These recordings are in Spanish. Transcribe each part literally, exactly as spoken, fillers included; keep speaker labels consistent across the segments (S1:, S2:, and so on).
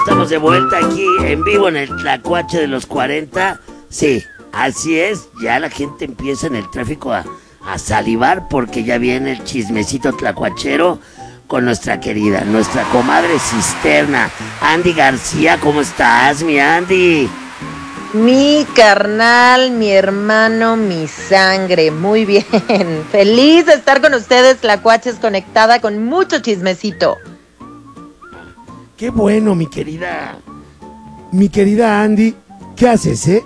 S1: Estamos de vuelta aquí en vivo en el Tlacuache de los cuarenta. Sí, así es, ya la gente empieza en el tráfico a, a salivar porque ya viene el chismecito tlacuachero con nuestra querida, nuestra comadre cisterna, Andy García. ¿Cómo estás, mi Andy?
S2: Mi carnal, mi hermano, mi sangre, muy bien. Feliz de estar con ustedes, Tlacuaches, conectada con mucho chismecito.
S3: Qué bueno, mi querida, mi querida Andy. ¿Qué haces, eh?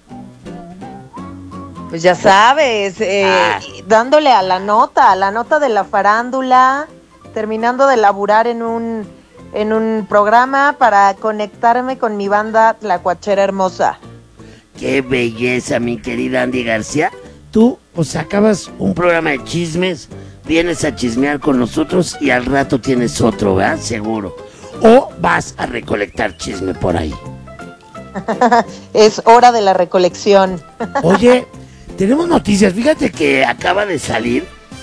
S2: Pues ya sabes, eh, ah. dándole a la nota, a la nota de la farándula, terminando de laburar en un, en un programa para conectarme con mi banda tlacuachera hermosa.
S1: ¡Qué belleza, mi querida Andy García! Tú, o sea, acabas un programa de chismes, vienes a chismear con nosotros y al rato tienes otro, ¿verdad? Seguro. O vas a recolectar chisme por ahí.
S2: Es hora de la recolección.
S1: Oye, tenemos noticias. Fíjate que acaba de salir,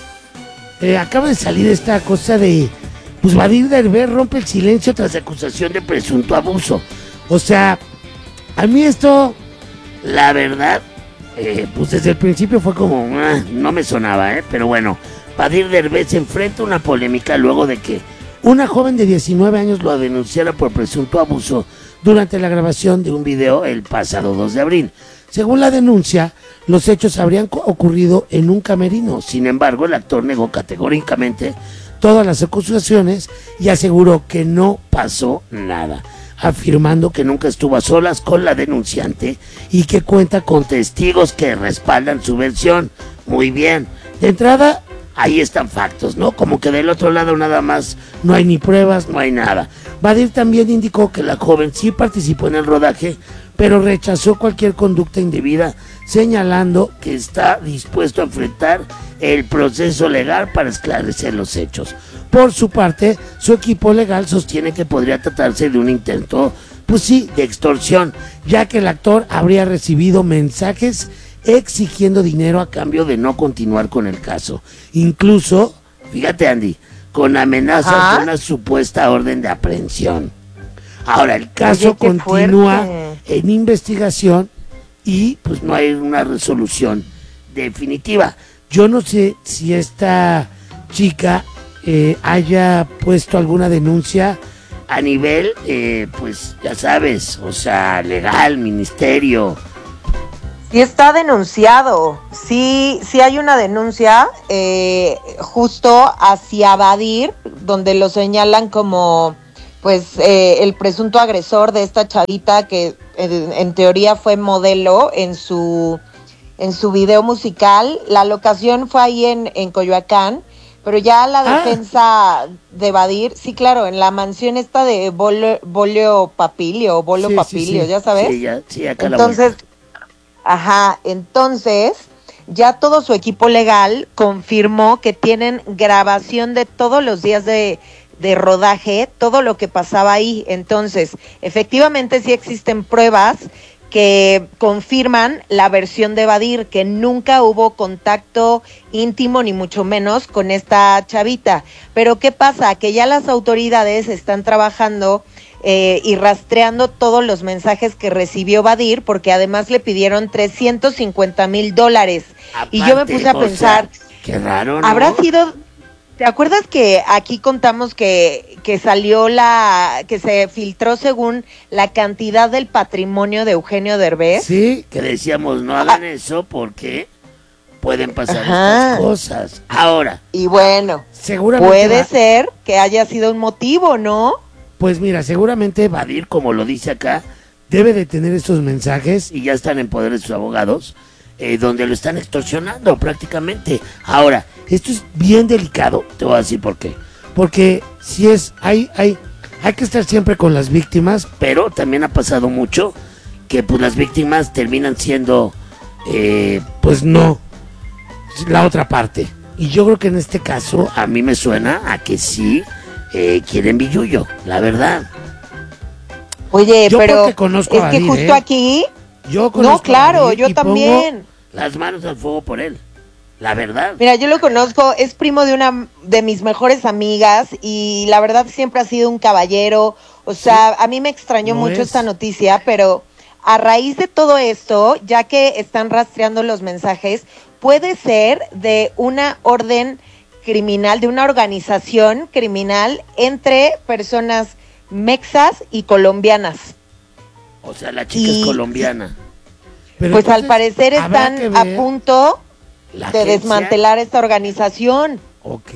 S1: eh, acaba de salir esta cosa de, pues Badir Derbez rompe el silencio tras acusación de presunto abuso. O sea, a mí esto, la verdad, eh, pues desde el principio fue como, ah, no me sonaba, ¿eh? Pero bueno, Badir Derbez se enfrenta a una polémica luego de que una joven de diecinueve años lo denunciara por presunto abuso durante la grabación de un video el pasado dos de abril. Según la denuncia, los hechos habrían ocurrido en un camerino. Sin embargo, el actor negó categóricamente todas las acusaciones y aseguró que no pasó nada, afirmando que nunca estuvo a solas con la denunciante y que cuenta con testigos que respaldan su versión. Muy bien. De entrada, ahí están factos, ¿no? Como que del otro lado nada más no hay ni pruebas, no hay nada. Badir también indicó que la joven sí participó en el rodaje, pero rechazó cualquier conducta indebida, señalando que está dispuesto a enfrentar el proceso legal para esclarecer los hechos. Por su parte, su equipo legal sostiene que podría tratarse de un intento, pues sí, de extorsión, ya que el actor habría recibido mensajes exigiendo dinero a cambio de no continuar con el caso. Incluso, fíjate Andy, con amenazas Ajá. de una supuesta orden de aprehensión. Ahora, el caso Oye, continúa fuerte. en investigación y pues no hay una resolución definitiva. Yo no sé si esta chica eh, haya puesto alguna denuncia a nivel, eh, pues ya sabes, o sea, legal, ministerio.
S2: Sí está denunciado, sí, sí hay una denuncia eh, justo hacia Badir, donde lo señalan como pues eh, el presunto agresor de esta chavita que en, en teoría fue modelo en su en su video musical. La locación fue ahí en, en Coyoacán, pero ya la ah. defensa de Badir, sí claro, en la mansión esta de Bolio, Bolio Papilio, Bolio sí, Papilio, sí, sí. ya sabes.
S1: Sí, ya, sí, acá
S2: Entonces, Ajá, entonces ya todo su equipo legal confirmó que tienen grabación de todos los días de, de rodaje, todo lo que pasaba ahí. Entonces, efectivamente sí existen pruebas que confirman la versión de Badir, que nunca hubo contacto íntimo ni mucho menos con esta chavita. Pero ¿qué pasa? Que ya las autoridades están trabajando Eh, y rastreando todos los mensajes que recibió Badir, porque además le pidieron trescientos cincuenta mil dólares.
S1: Aparte,
S2: y yo me puse a pensar,
S1: sea, qué raro, ¿no?
S2: ¿habrá sido? ¿Te acuerdas que aquí contamos que, que salió la, que se filtró según la cantidad del patrimonio de Eugenio Derbez?
S1: Sí, que decíamos, no hagan ah. eso porque pueden pasar Ajá. estas cosas. Ahora.
S2: Y bueno,
S1: seguramente
S2: puede
S1: va...
S2: ser que haya sido un motivo, ¿no?
S1: Pues mira, seguramente Badir, como lo dice acá, debe de tener estos mensajes y ya están en poder de sus abogados, eh, donde lo están extorsionando prácticamente. Ahora, esto es bien delicado, te voy a decir por qué. Porque si es, hay, hay, hay que estar siempre con las víctimas, pero también ha pasado mucho que pues las víctimas terminan siendo, eh, pues no, la otra parte. Y yo creo que en este caso a mí me suena a que sí. Eh, quieren billullo, la verdad.
S2: Oye,
S1: yo
S2: pero
S1: conozco
S2: es
S1: a
S2: que
S1: Badir,
S2: justo
S1: ¿eh?
S2: aquí
S1: yo conozco
S2: no, claro,
S1: a Badir
S2: yo
S1: y
S2: también.
S1: Las manos al fuego por él. la verdad.
S2: Mira, yo lo conozco, es primo de una de mis mejores amigas y la verdad siempre ha sido un caballero. O sea, sí, a mí me extrañó no mucho es. esta noticia, pero a raíz de todo esto, ya que están rastreando los mensajes, puede ser de una orden criminal, de una organización criminal entre personas mexas y colombianas.
S1: O sea, la chica y, es colombiana.
S2: Pero pues al parecer están a punto de agencia? desmantelar esta organización.
S1: Ok.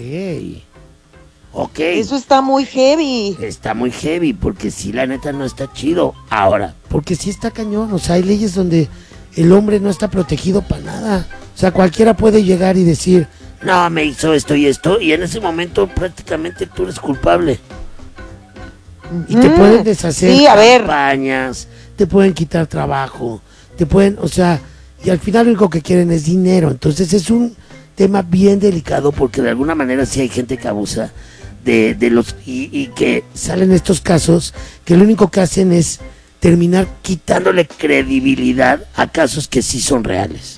S1: Ok.
S2: Eso está muy heavy.
S1: Está muy heavy, porque sí, la neta no está chido. Ahora,
S3: porque sí está cañón, o sea, hay leyes donde el hombre no está protegido para nada. O sea, cualquiera puede llegar y decir,
S1: no, me hizo esto y esto, y en ese momento prácticamente tú eres culpable.
S3: Y te mm, pueden deshacer
S2: sí, a
S3: campañas, ver. te pueden quitar trabajo, te pueden, o sea, y al final lo único que quieren es dinero. Entonces es un tema bien delicado,
S1: porque de alguna manera sí hay gente que abusa de, de los y, y que
S3: salen estos casos que lo único que hacen es terminar
S1: quitándole credibilidad a casos que sí son reales.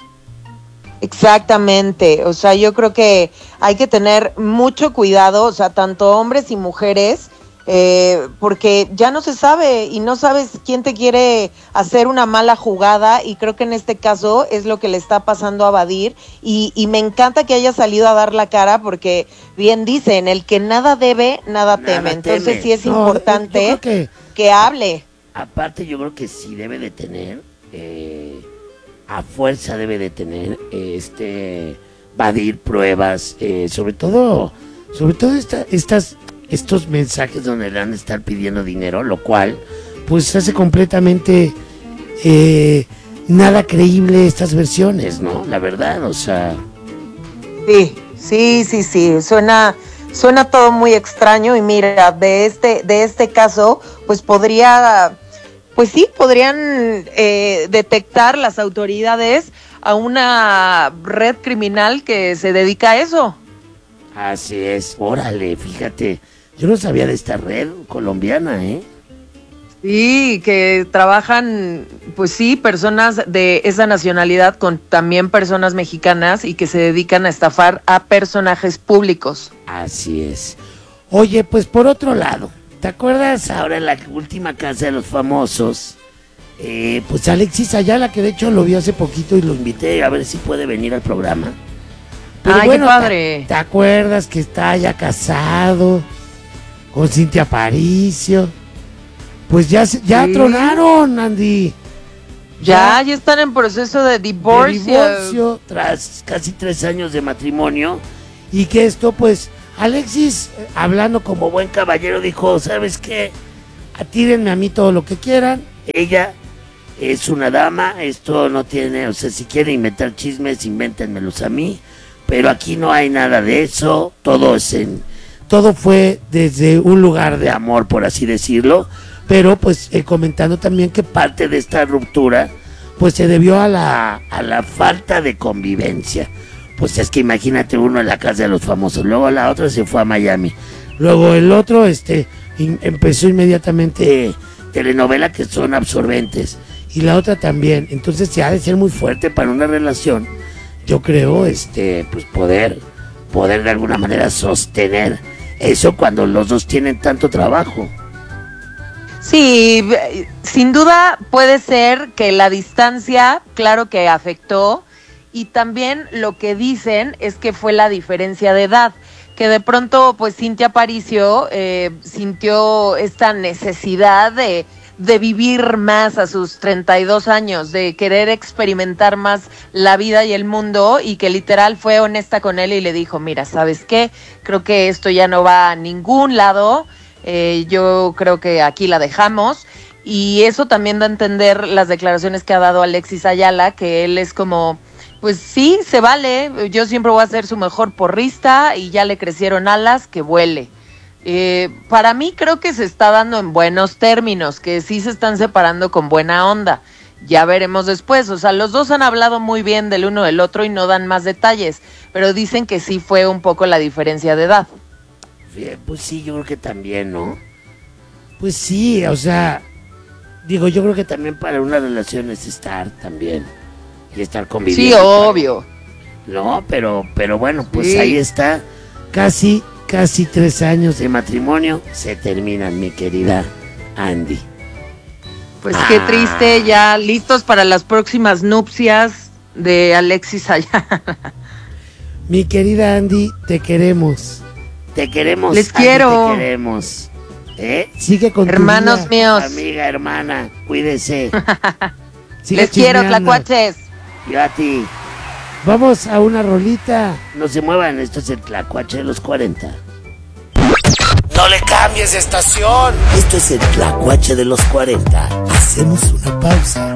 S2: Exactamente, o sea, yo creo que hay que tener mucho cuidado, o sea, tanto hombres y mujeres, eh, porque ya no se sabe y no sabes quién te quiere hacer una mala jugada, y creo que en este caso es lo que le está pasando a Badir, y, y me encanta que haya salido a dar la cara, porque bien dicen, el que nada debe, nada, nada teme, entonces teme. sí es no, importante que... que hable.
S1: Aparte yo creo que sí debe de tener... Eh... a fuerza debe de tener este Badir pruebas, eh, sobre todo sobre todo esta, estas estos mensajes donde le van a estar pidiendo dinero, lo cual pues hace completamente eh, nada creíble estas versiones, ¿no? La verdad, o sea,
S2: sí, sí, sí, sí, suena suena todo muy extraño. Y mira, de este de este caso pues podría Pues sí, podrían eh, detectar las autoridades a una red criminal que se dedica a eso.
S1: Así es, órale, fíjate, yo no sabía de esta red colombiana, ¿eh?
S2: Sí, que trabajan, pues sí, personas de esa nacionalidad con también personas mexicanas y que se dedican a estafar a personajes públicos.
S1: Así es. Oye, pues por otro lado, ¿te acuerdas ahora en la última casa de los famosos? Eh, pues Alexis Ayala, que de hecho lo vi hace poquito y lo invité a ver si puede venir al programa.
S2: Pero ¡ay, bueno, qué padre!
S3: ¿te, ¿Te acuerdas que está ya casado con Cintia Aparicio? Pues ya, ya ¿sí? tronaron, Andy.
S2: Ya, ya, ya están en proceso de divorcio.
S1: De divorcio tras casi tres años de matrimonio.
S3: Y que esto pues... Alexis, hablando como buen caballero, dijo, ¿sabes qué? Atírenme a mí todo lo que quieran.
S1: Ella es una dama, esto no tiene, o sea, si quieren inventar chismes, invéntenmelos a mí, pero aquí no hay nada de eso, todo es en, todo fue desde un lugar de amor, por así decirlo, pero pues eh, comentando también que parte de esta ruptura, pues se debió a la, a la falta de convivencia. Pues es que imagínate uno en la casa de los famosos, luego la otra se fue a Miami, luego el otro este in, empezó inmediatamente telenovela que son absorbentes, y la otra también, entonces se ha de ser muy fuerte para una relación, yo creo, este, pues poder, poder de alguna manera sostener eso cuando los dos tienen tanto trabajo.
S2: Sí, sin duda puede ser que la distancia, claro que afectó. Y también lo que dicen es que fue la diferencia de edad, que de pronto pues Cintia Aparicio eh, sintió esta necesidad de, de vivir más a sus treinta y dos años, de querer experimentar más la vida y el mundo, y que literal fue honesta con él y le dijo, mira, ¿sabes qué? Creo que esto ya no va a ningún lado, eh, yo creo que aquí la dejamos. Y eso también da a entender las declaraciones que ha dado Alexis Ayala, que él es como... Pues sí, se vale, yo siempre voy a ser su mejor porrista y ya le crecieron alas, que vuele. Eh, para mí creo que se está dando en buenos términos, que sí se están separando con buena onda. Ya veremos después, o sea, los dos han hablado muy bien del uno del otro y no dan más detalles, pero dicen que sí fue un poco la diferencia de edad.
S1: Bien, pues sí, yo creo que también, ¿no?
S3: Pues sí, o sea,
S1: digo, yo creo que también para una relación es estar también. Y estar conviviendo.
S2: Sí, obvio.
S1: No, pero, pero bueno, pues
S2: Sí.
S1: ahí está. Casi, casi tres años de matrimonio se terminan, mi querida Andy.
S2: Pues qué triste, ya listos para las próximas nupcias de Alexis Ayala.
S3: Mi querida Andy, te queremos.
S1: Te queremos.
S2: Les
S1: Andy,
S2: quiero.
S1: Te queremos. ¿Eh?
S3: Sigue con tu
S2: Hermanos
S3: día.
S2: míos,
S1: Amiga, hermana, cuídese.
S3: Sigue
S2: les quiero,
S3: chismeando.
S2: tlacuaches.
S1: Yo a ti.
S3: Vamos a una rolita.
S1: No se muevan, esto es el Tlacuache de los cuarenta. No le cambies de estación. Esto es el Tlacuache de los cuarenta.
S3: Hacemos una pausa.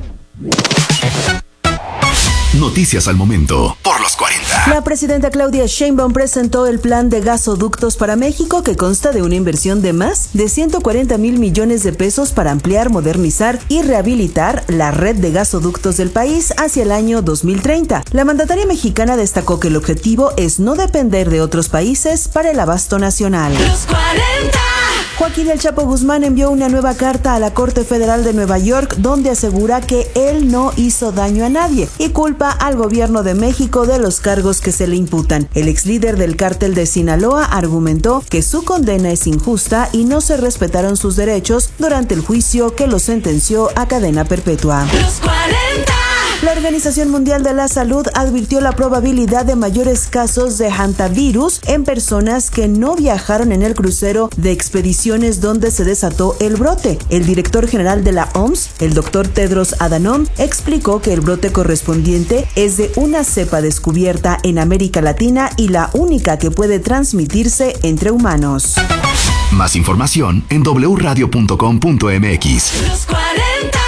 S4: Noticias al momento por los cuarenta.
S5: La presidenta Claudia Sheinbaum presentó el plan de gasoductos para México, que consta de una inversión de más de ciento cuarenta mil millones de pesos para ampliar, modernizar y rehabilitar la red de gasoductos del país hacia el año dos mil treinta. La mandataria mexicana destacó que el objetivo es no depender de otros países para el abasto nacional.
S6: Los cuarenta.
S5: Joaquín El Chapo Guzmán envió una nueva carta a la Corte Federal de Nueva York, donde asegura que él no hizo daño a nadie y culpa al gobierno de México de los cargos que se le imputan. El ex líder del cártel de Sinaloa argumentó que su condena es injusta y no se respetaron sus derechos durante el juicio que lo sentenció a cadena perpetua.
S6: Los cuarenta.
S5: La Organización Mundial de la Salud advirtió la probabilidad de mayores casos de hantavirus en personas que no viajaron en el crucero de expediciones donde se desató el brote. El director general de la O M S, el doctor Tedros Adhanom, explicó que el brote correspondiente es de una cepa descubierta en América Latina y la única que puede transmitirse entre humanos.
S4: Más información en doble u radio punto com punto m x.
S6: Los cuarenta.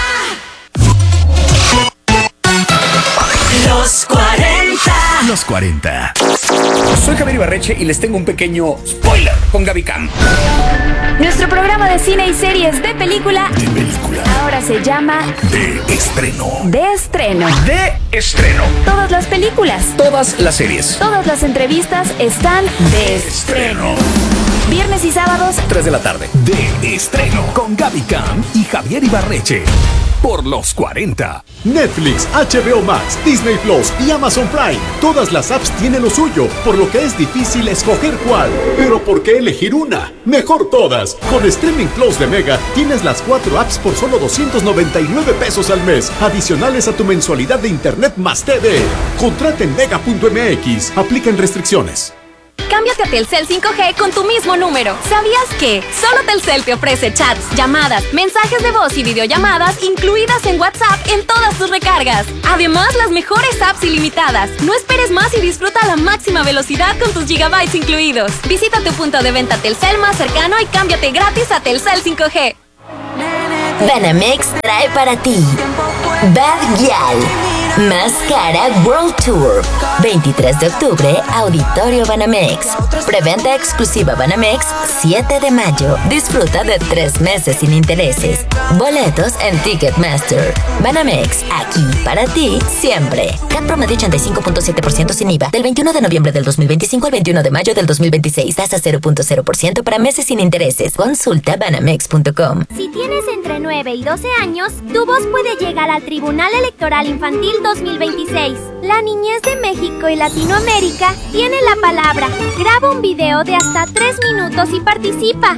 S6: Los cuarenta.
S4: Los cuarenta.
S7: Soy Javier Ibarreche y les tengo un pequeño spoiler con Gaby Cam.
S8: Nuestro programa de cine y series de película
S4: De película.
S8: ahora se llama
S4: De estreno.
S8: De Estreno.
S7: De estreno.
S8: Todas las películas,
S7: Todas las series.
S8: todas las entrevistas están de estreno. Viernes y sábados,
S7: tres de la tarde.
S4: De estreno. Con Gaby Cam y Javier Ibarreche. Por los cuarenta.
S9: Netflix, H B O Max, Disney Plus y Amazon Prime. Todas las apps tienen lo suyo, por lo que es difícil escoger cuál. Pero ¿por qué elegir una? Mejor todas. Con Streaming Plus de Mega tienes las cuatro apps por solo doscientos noventa y nueve pesos al mes, adicionales a tu mensualidad de internet más T V. Contrata en mega punto m x. Aplican restricciones.
S8: cámbiate a Telcel cinco G con tu mismo número. ¿Sabías que solo Telcel te ofrece chats, llamadas, mensajes de voz y videollamadas incluidas en WhatsApp en todas tus recargas? Además, las mejores apps ilimitadas. No esperes más y disfruta la máxima velocidad con tus gigabytes incluidos. Visita tu punto de venta Telcel más cercano y cámbiate gratis a Telcel cinco G.
S10: Banamex trae para ti Bad Gyal Más Cara World Tour, veintitrés de octubre, Auditorio Banamex. Preventa exclusiva Banamex, siete de mayo. Disfruta de tres meses sin intereses. Boletos en Ticketmaster. Banamex, aquí para ti siempre. C A T promedio ochenta y cinco punto siete por ciento sin I V A del veintiuno de noviembre del dos mil veinticinco al veintiuno de mayo del dos mil veintiséis. Tasa cero punto cero por ciento para meses sin intereses. Consulta banamex punto com.
S11: Si tienes entre nueve y doce años, tu voz puede llegar al Tribunal Electoral Infantil dos mil veintiséis. La niñez de México y Latinoamérica tiene la palabra. Graba un video de hasta tres minutos y participa.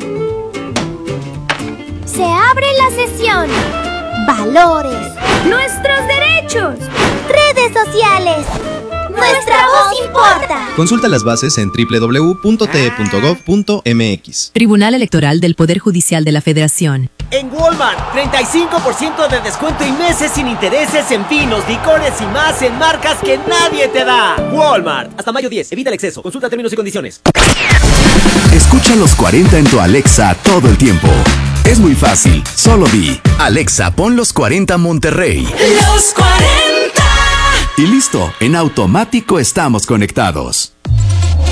S11: Se abre la sesión. Valores. Nuestros derechos. Redes sociales. Nuestra voz importa.
S12: Consulta las bases en doble u doble u doble u punto t e punto gov punto m x.
S13: Tribunal Electoral del Poder Judicial de la Federación.
S14: En Walmart, treinta y cinco por ciento de descuento y meses sin intereses en vinos, licores y más en marcas que nadie te da. Walmart, hasta mayo diez, evita el exceso. Consulta términos y condiciones.
S4: Escucha los cuarenta en tu Alexa todo el tiempo. Es muy fácil, solo di Alexa, pon los cuarenta Monterrey.
S6: Los cuarenta.
S4: Y listo, en automático estamos conectados.